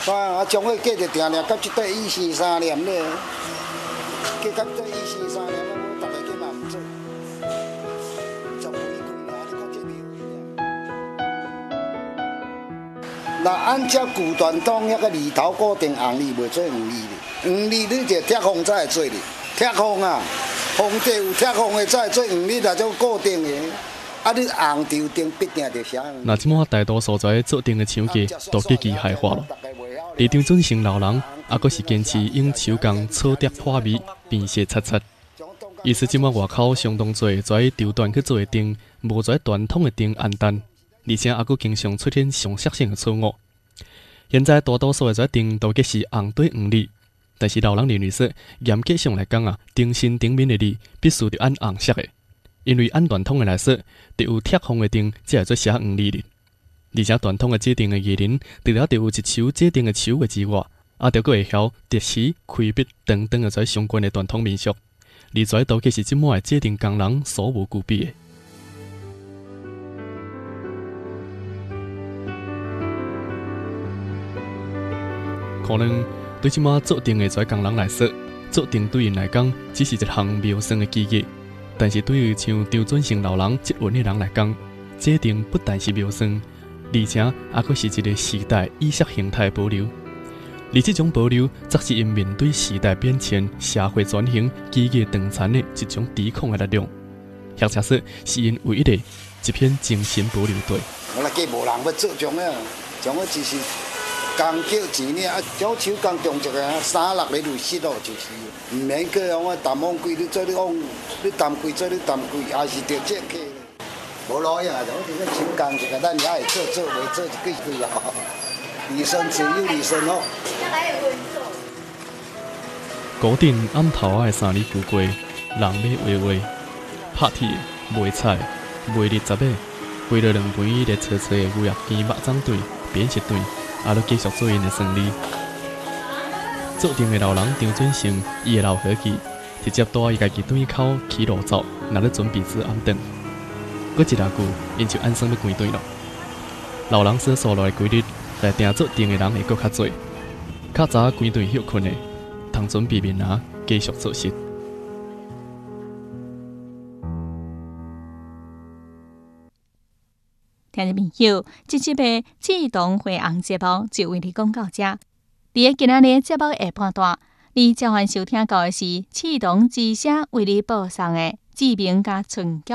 将迄过着定定，到即块一生三年咧，过到这一生三年，我逐个囡仔毋做，就无伊开啦。你看这庙。那按照古传统迄个里头固定红字袂做黄字咧，黄字你就贴封才会做咧，贴封啊，封底有贴封的才会做黄字，那种固定的。啊，你红就定必定就写。 那即马大多所在做定的厂家都机器械化了。而张准成老人还阁是坚持用手工草碟破味，变色擦擦。意思即马外口相当多在丢断去做的灯，无在传统的灯暗淡，而且还阁经常出现上色性的错误。现在大多数的灯都计是红对黄字，但是老人认为说，严格上来讲啊，灯芯顶面的字必须得按红色的。因为按传统的来说，得有贴封的灯才会做写黄字的。而且传统的制定的艺人，除了得有一手制定的手艺之外，也得阁会晓叠丝、开笔等等的在相关的传统民俗。而这都计是即卖的制定工人所无具备的。可能对即卖做灯的这工人来说，做灯对因来讲只是一项妙算的技艺。但是对于像张准成老人这文的人来讲，这灯不但是妙算，而且还阁是一个时代意识形态的保留。而这种保留，则是因面对时代变迁、社会转型、基业断产的一种抵抗的力量，或者说是因唯一的一片精神保留地。 我来计无人要做种啊，种个只是工叫钱呢，啊，种手工种一个3、6个入息咯，就是。唔免去往我淡旺贵，你做你往你淡贵做你淡贵，也是着这客。无路用啊，就好似个手工一个，咱也会做，袂做就几句啊。离身自有离身哦。 古镇暗头仔的3里旧街，人马话话，拍铁、卖菜、卖日杂马，背着2杯热切切的牛肉羹、肉粽粿、扁食粿，也都继续做因的生意。做灯的老人张准成，伊的老伙计直接带伊家己店口起路走，拿咧准备煮暗顿。过一两句，因就按算要关店了。老人所所来的规律，来订做灯的人会搁较多。较早关店休困的，通准备面拿继续做事。 听众朋友，这集的志同会红节目就为你讲到这。伫今仔日节目下半段，你将会收听到的是启动之声为你播送的志明甲春娇。